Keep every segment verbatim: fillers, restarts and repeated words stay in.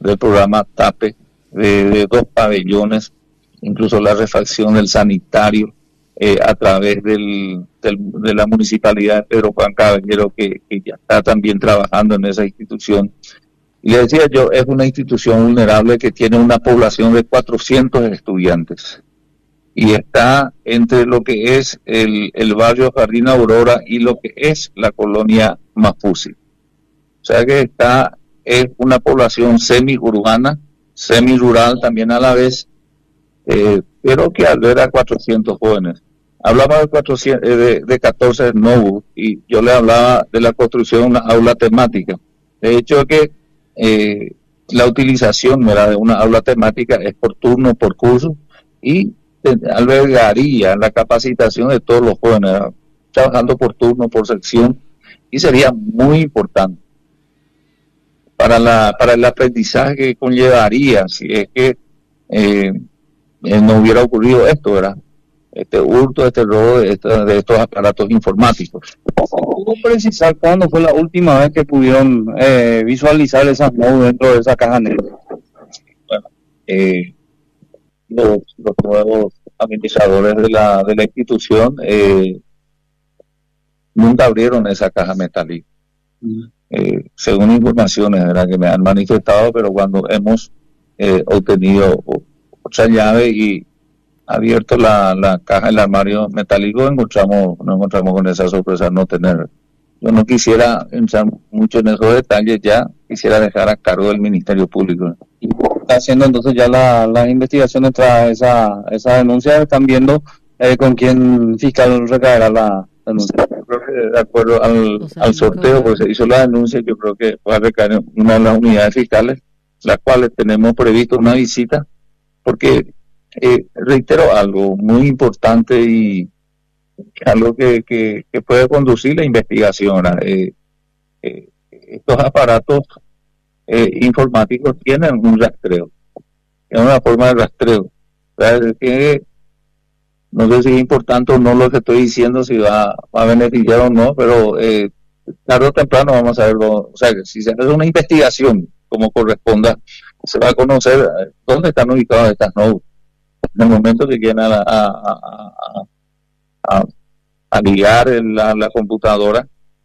del programa TAPE, de, de dos pabellones, incluso la refacción del sanitario eh, a través del, del, de la municipalidad de Pedro Juan Caballero, que, que ya está también trabajando en esa institución. Y le decía yo, es una institución vulnerable que tiene una población de cuatrocientos estudiantes y está entre lo que es el, el barrio Jardín Aurora y lo que es la colonia Mafusi. O sea que está, es una población semi-urbana, semi-rural también a la vez, eh, pero que alberga cuatrocientos jóvenes. Hablaba de, cuatrocientos, de, de catorce novos y yo le hablaba de la construcción de una aula temática. De hecho que eh, la utilización, ¿verdad?, de una aula temática es por turno, por curso, y albergaría la capacitación de todos los jóvenes, ¿verdad?, trabajando por turno, por sección, y sería muy importante para la para el aprendizaje que conllevaría si es que eh, eh, no hubiera ocurrido esto, ¿verdad?, este hurto, este robo de, este, de estos aparatos informáticos. ¿Puedo precisar cuándo fue la última vez que pudieron eh, visualizar esas nodes dentro de esa caja negra? Bueno, eh, los, los nuevos administradores de la, de la institución eh, nunca abrieron esa caja metálica. Mm. Eh, según informaciones, ¿verdad?, que me han manifestado, pero cuando hemos eh, obtenido otra llave y abierto la, la caja del armario metálico, encontramos, nos encontramos con esa sorpresa no tener. Yo no quisiera entrar mucho en esos detalles, ya quisiera dejar a cargo del Ministerio Público. Y está haciendo entonces ya la, las investigaciones tras esa, esa denuncia, están viendo eh, con quién fiscal recaerá la denuncia. Yo creo que de acuerdo al, al sorteo, pues se hizo la denuncia, yo creo que va a recaer en una de las unidades fiscales, las cuales tenemos previsto una visita, porque Eh, reitero algo muy importante y algo que, que, que puede conducir la investigación. Eh, eh, estos aparatos eh, informáticos tienen un rastreo, es una forma de rastreo. O sea, es que no sé si es importante o no lo que estoy diciendo, si va, va a beneficiar o no, pero eh, tarde o temprano vamos a verlo. O sea, que si se hace una investigación como corresponda, se va a conocer dónde están ubicadas estas nodes. En el momento que llegan a, a, a, a, a ligar la, la computadora,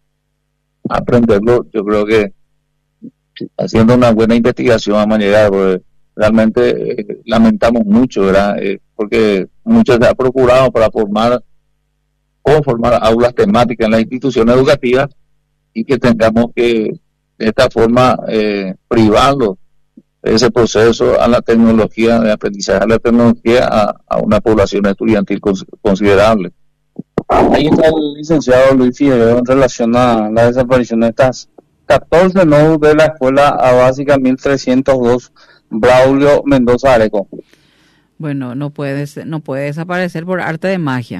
a aprenderlo, yo creo que haciendo una buena investigación vamos a llegar, porque realmente eh, lamentamos mucho, ¿verdad? Eh, porque mucho se ha procurado para formar o formar aulas temáticas en las instituciones educativas y que tengamos que de esta forma eh, privarlos ese proceso a la tecnología, de aprendizaje a la tecnología a, a una población estudiantil cons considerable. Ahí está el licenciado Luis Figueroa en relación a la desaparición de estas catorce nodos de la escuela básica mil trescientos dos Braulio Mendoza Areco. Bueno, no puede, no puede desaparecer por arte de magia.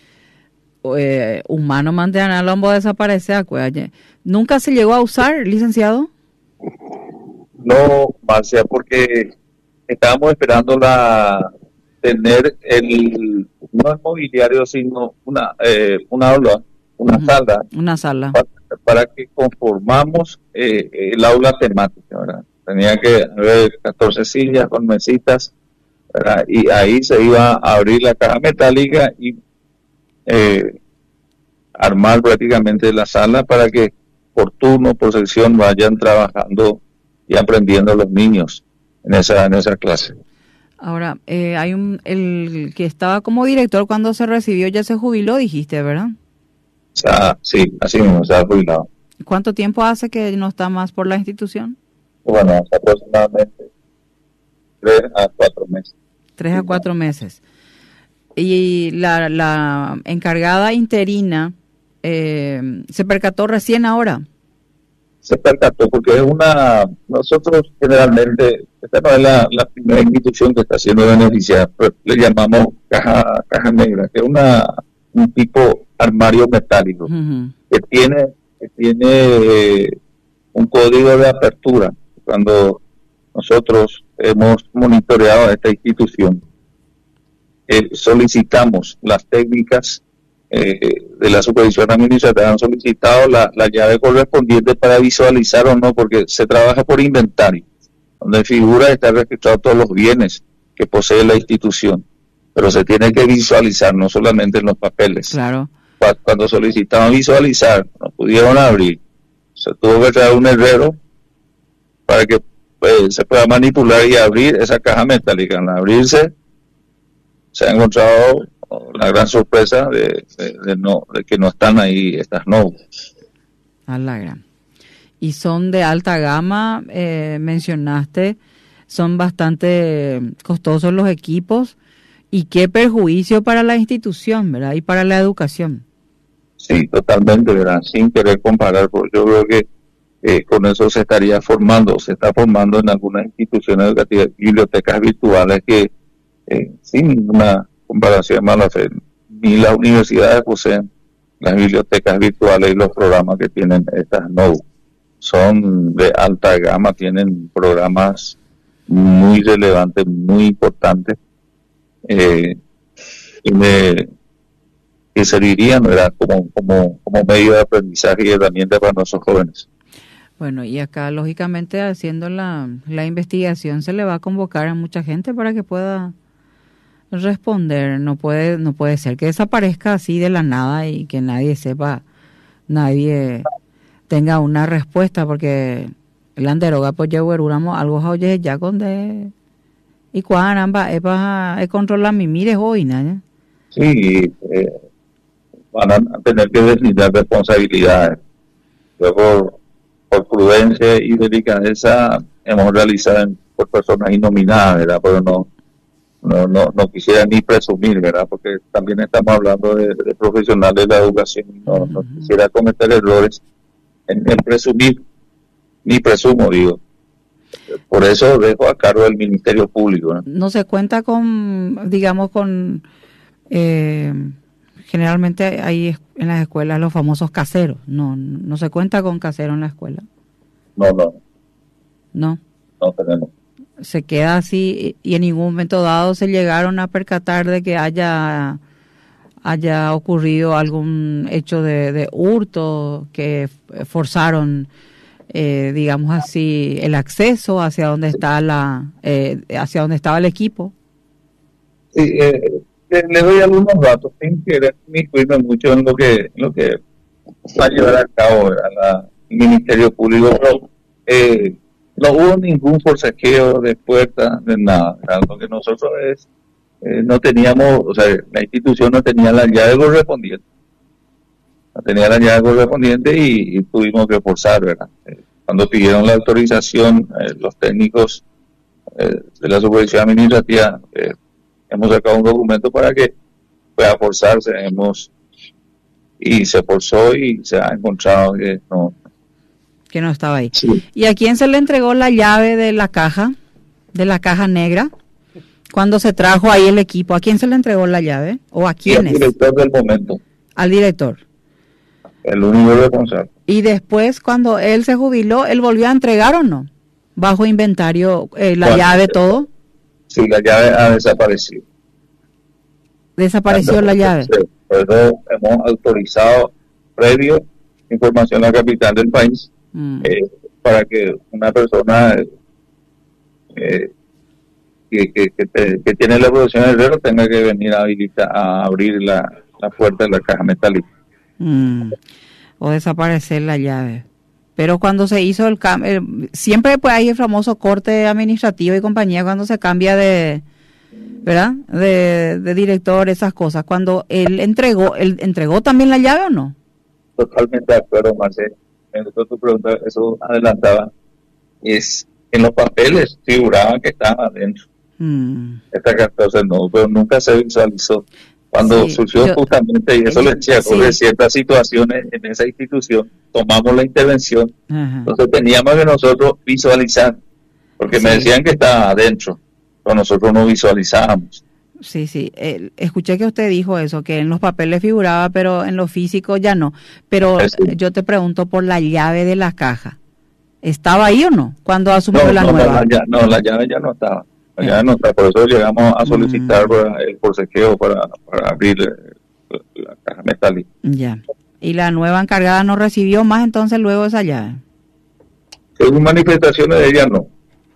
Eh, humano mantener lombo desaparecer, acuérdate. ¿Nunca se llegó a usar, licenciado? No, Marcia, porque estábamos esperando la tener el no el mobiliario, sino una eh, una aula, una uh-huh. sala, una sala para, para que conformamos eh, el aula temática, ¿verdad? Tenía que haber catorce sillas con mesitas, ¿verdad? Y ahí se iba a abrir la caja metálica y eh, armar prácticamente la sala para que por turno, por sección vayan trabajando y aprendiendo los niños en esa en esa clase. Ahora, eh, hay un el que estaba como director cuando se recibió ya se jubiló, dijiste, ¿verdad? O sea, sí, así mismo, se ha jubilado. ¿Cuánto tiempo hace que no está más por la institución? Bueno, hace aproximadamente tres a cuatro meses. Tres a cuatro meses. Y la, la encargada interina eh, se percató recién ahora. Se percató porque es una, nosotros generalmente, esta no es la, la primera institución que está siendo beneficiada, pero le llamamos caja caja negra, que es una un tipo armario metálico, uh-huh. que tiene que tiene eh, un código de apertura. Cuando nosotros hemos monitoreado a esta institución, eh, solicitamos las técnicas Eh, de la supervisión administrativa, han solicitado la, la llave correspondiente para visualizar o no, porque se trabaja por inventario. donde figura estar registrados todos los bienes que posee la institución, pero se tiene que visualizar, no solamente en los papeles. Claro. Cuando solicitaban visualizar, no pudieron abrir, se tuvo que traer un herrero para que pues, se pueda manipular y abrir esa caja metálica. Al abrirse, se ha encontrado la gran sorpresa de, de, de, no, de que no están ahí estas nodes. A la gran. Y son de alta gama, eh, mencionaste, son bastante costosos los equipos. ¿Y qué perjuicio para la institución, verdad? Y para la educación. Sí, totalmente, ¿verdad? Sin querer comparar, porque yo creo que eh, con eso se estaría formando, se está formando en algunas instituciones educativas, bibliotecas virtuales que, eh, sin ninguna comparación de mala fe, ni las universidades poseen las bibliotecas virtuales y los programas que tienen estas nodes. Son de alta gama, tienen programas muy relevantes, muy importantes, eh, y me, que servirían, ¿verdad? Como, como, como medio de aprendizaje y herramienta para nuestros jóvenes. Bueno, y acá, lógicamente, haciendo la, la investigación, se le va a convocar a mucha gente para que pueda responder. No puede, no puede ser que desaparezca así de la nada y que nadie sepa, nadie tenga una respuesta, porque el anderoga pues ya hueruramos algo oye ya con de y cuánamba es para controlar mi mires hoy, ¿no? Sí, eh, van a tener que deslindar responsabilidades. Luego, por prudencia y delicadeza, hemos realizado por personas innominadas, ¿verdad? Pero no, no, no, no quisiera ni presumir, ¿verdad? Porque también estamos hablando de, de profesionales de la educación, no, uh-huh. no quisiera cometer errores en, en presumir, ni presumo, digo. Por eso dejo a cargo del Ministerio Público, ¿no? No se cuenta con, digamos, con... Eh, generalmente hay en las escuelas los famosos caseros. No, no se cuenta con casero en la escuela. No, no. No. No tenemos. Se queda así y en ningún momento dado se llegaron a percatar de que haya haya ocurrido algún hecho de, de hurto, que forzaron, eh, digamos así, el acceso hacia donde está la, eh, hacia donde estaba el equipo. Sí, eh, le doy algunos datos sin querer inmiscuirme mucho en lo que en lo que va a llevar a cabo el Ministerio Público, pero eh, no hubo ningún forcejeo de puertas, de nada. Lo que nosotros es, eh, no teníamos, o sea, la institución no tenía la llave correspondiente, no tenía la llave correspondiente y, y tuvimos que forzar, ¿verdad? Eh, cuando pidieron la autorización, eh, los técnicos eh, de la supervisión administrativa, eh, hemos sacado un documento para que pueda forzarse, hemos y se forzó y se ha encontrado que no que no estaba ahí. Sí. ¿Y a quién se le entregó la llave de la caja, de la caja negra, cuando se trajo ahí el equipo? ¿A quién se le entregó la llave? ¿O a quiénes? Al director del momento. Al director. El único responsable. Y después, cuando él se jubiló, ¿él volvió a entregar o no? Bajo inventario, eh, la bueno, llave, todo. Sí, la llave ha desaparecido. Desapareció la llave. Por eso hemos autorizado previo información a la capital del país, mm. eh, para que una persona eh, que, que, que, te, que tiene la producción de herrero tenga que venir a habilitar, a abrir la, la puerta de la caja metálica. Mm. O desaparecer la llave. Pero cuando se hizo el cambio, siempre pues hay el famoso corte administrativo y compañía cuando se cambia de, ¿verdad? De, de director, esas cosas. Cuando él entregó, ¿él entregó también la llave o no? Totalmente de acuerdo, Marcelo. En tu pregunta, eso adelantaba. Es, en los papeles figuraba que estaba adentro. Mm. Esta carta, no, pero nunca se visualizó. Cuando sí, surgió yo, justamente, y eso le decía, sí. Sobre ciertas situaciones en esa institución, tomamos la intervención. Ajá. Entonces teníamos que nosotros visualizar, porque sí. Me decían que estaba adentro, pero nosotros no visualizábamos. Sí, sí, eh, escuché que usted dijo eso, que en los papeles figuraba, pero en lo físico ya no. Pero sí. Yo te pregunto por la llave de la caja. ¿Estaba ahí o no? Cuando asumió no, la no, nueva. No, la, no, la llave ya no estaba. Ya no está, por eso llegamos a solicitar mm. el forcejeo para, para abrir la, la caja metálica. Ya. ¿Y la nueva encargada no recibió más entonces luego esa llave? Según manifestaciones de ella, no.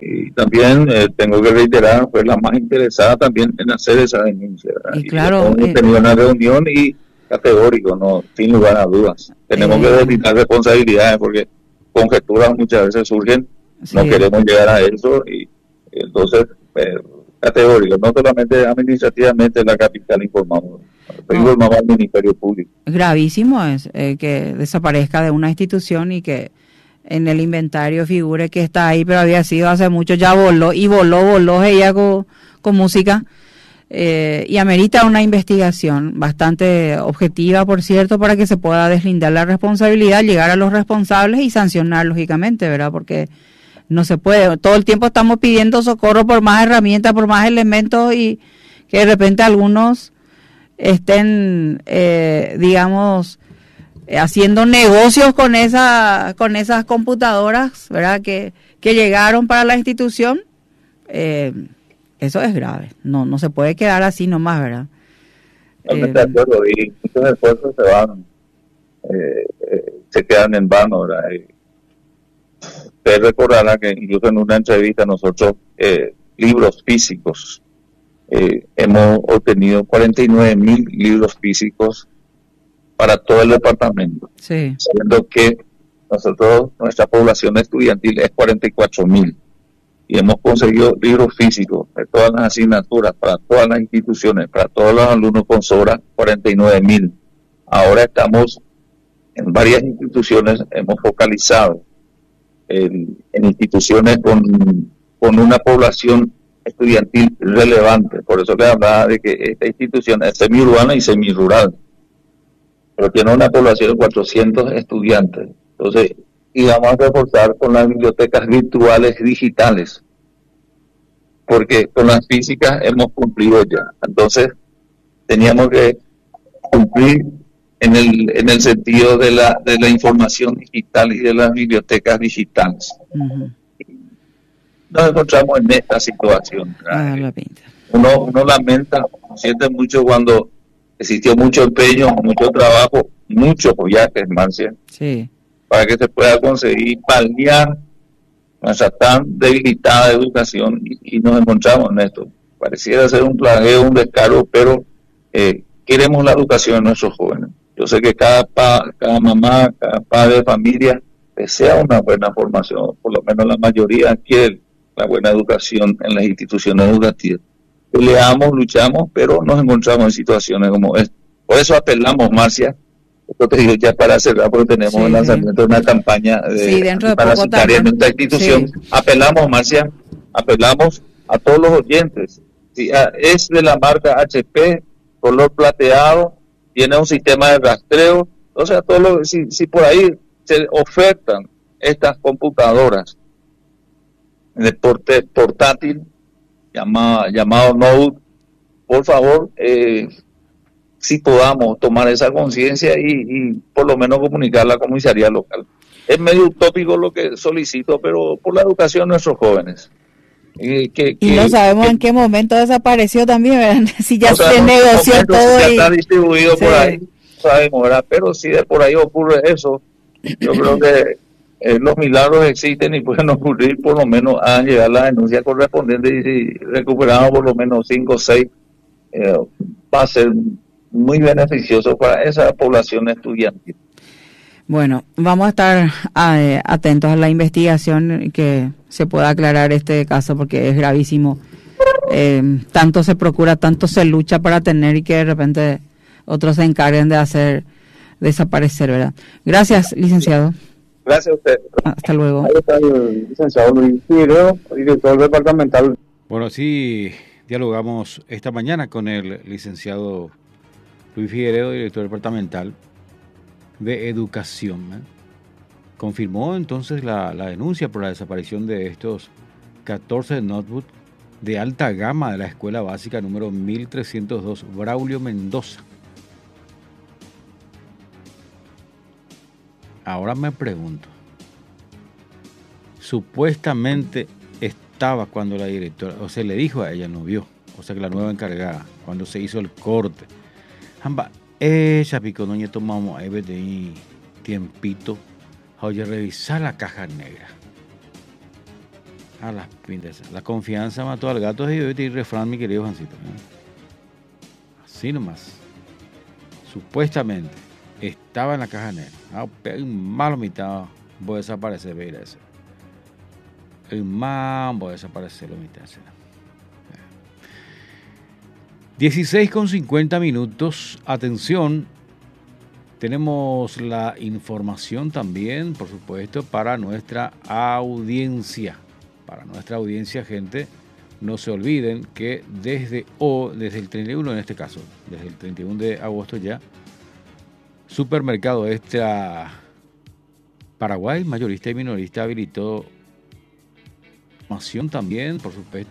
Y también eh, tengo que reiterar, fue la más interesada también en hacer esa denuncia. ¿verdad? Y claro, hemos eh, tenido una reunión y categórico, no, sin lugar a dudas. Tenemos eh, que deslindar responsabilidades porque conjeturas muchas veces surgen, sí. no queremos llegar a eso y entonces eh, categórico, no solamente administrativamente la capital informamos, no. Informaba al Ministerio Público. Gravísimo es eh, que desaparezca de una institución y que en el inventario figure que está ahí, pero había sido hace mucho, ya voló y voló, voló ella con, con música. Eh, y amerita una investigación bastante objetiva, por cierto, para que se pueda deslindar la responsabilidad, llegar a los responsables y sancionar, lógicamente, ¿verdad? Porque no se puede, todo el tiempo estamos pidiendo socorro por más herramientas, por más elementos y que de repente algunos estén, eh, digamos, haciendo negocios con esa, con esas computadoras, ¿verdad? Que, que llegaron para la institución. Eh, Eso es grave, no no se puede quedar así nomás, ¿verdad? Totalmente de acuerdo, y muchos esfuerzos se van, eh, eh, se quedan en vano, ¿verdad? Y usted recordará que incluso en una entrevista nosotros, eh, libros físicos, eh, hemos obtenido cuarenta y nueve mil libros físicos para todo el departamento, sí. Sabiendo que nosotros, nuestra población estudiantil es cuarenta y cuatro mil. Y hemos conseguido libros físicos de todas las asignaturas, para todas las instituciones, para todos los alumnos con sobra, cuarenta y nueve mil. Ahora estamos en varias instituciones, hemos focalizado en, en instituciones con, con una población estudiantil relevante. Por eso le hablaba de que esta institución es semiurbana y semirural, pero tiene una población de cuatrocientos estudiantes. Entonces, y vamos a reforzar con las bibliotecas virtuales digitales, porque con las físicas hemos cumplido ya. Entonces, teníamos que cumplir en el en el sentido de la de la información digital y de las bibliotecas digitales. Uh-huh. Nos encontramos en esta situación. Ah, la pinta. Uno, uno lamenta, siente mucho cuando existió mucho empeño, mucho trabajo, muchos viajes, Marcia. Sí. Para que se pueda conseguir paliar nuestra tan debilitada educación y, y nos encontramos en esto. Pareciera ser un plagio, un descaro, pero eh, queremos la educación de nuestros jóvenes. Yo sé que cada, pa, cada mamá, cada padre de familia desea una buena formación, por lo menos la mayoría quiere la buena educación en las instituciones educativas. Peleamos, luchamos, pero nos encontramos en situaciones como esta. Por eso apelamos, Marcia, esto te digo ya para cerrar, porque tenemos sí, el lanzamiento sí. de una campaña de, sí, dentro de parasitaria en nuestra institución. Sí. Apelamos, Marcia, apelamos a todos los oyentes. Si es de la marca H P, color plateado, tiene un sistema de rastreo, o sea, todo lo, si, si por ahí se ofertan estas computadoras de porte, portátil, llamado, llamado Node, por favor, eh, si podamos tomar esa conciencia y, y por lo menos comunicar a la comisaría local. Es medio utópico lo que solicito, pero por la educación de nuestros jóvenes. Eh, que, y que, no sabemos que, en qué momento desapareció también, ¿verdad? Si ya no se negoció momento, todo. Si ya y... está distribuido sí. por ahí, sabemos, ¿verdad? Pero si de por ahí ocurre eso, yo creo que eh, los milagros existen y pueden ocurrir, por lo menos a llegar la denuncia correspondiente y si recuperamos por lo menos cinco o seis, eh, va a ser muy beneficioso para esa población estudiantil. Bueno, vamos a estar eh, atentos a la investigación y que se pueda aclarar este caso porque es gravísimo. Eh, tanto se procura, tanto se lucha para tener y que de repente otros se encarguen de hacer desaparecer, ¿verdad? Gracias, licenciado. Gracias a usted. Hasta luego. Ahí está el licenciado Luis Figueredo, director departamental. Bueno, sí, dialogamos esta mañana con el licenciado Luis Figueredo, director departamental de Educación. ¿eh? Confirmó entonces la, la denuncia por la desaparición de estos catorce notebooks de alta gama de la escuela básica número mil trescientos dos Braulio Mendoza. Ahora me pregunto, supuestamente estaba cuando la directora, o sea, le dijo a ella, no vio, o sea que la nueva encargada, cuando se hizo el corte, Amba, ella pico no tomamos ahí de tiempito, oye, revisar la caja negra. A las pintas. La confianza mató al gato y hoy te refrán, mi querido Juancito. ¿eh? Así nomás. Supuestamente estaba en la caja negra. Ah, un malo mitad voy a desaparecer, ver ese. El man voy a desaparecer, lo mitad. dieciséis con cincuenta minutos. Atención. Tenemos la información también, por supuesto, para nuestra audiencia. Para nuestra audiencia, gente, no se olviden que desde, o, desde el treinta y uno, en este caso, desde el treinta y uno de agosto ya, Supermercado Extra Paraguay, mayorista y minorista, habilitó información también, por supuesto,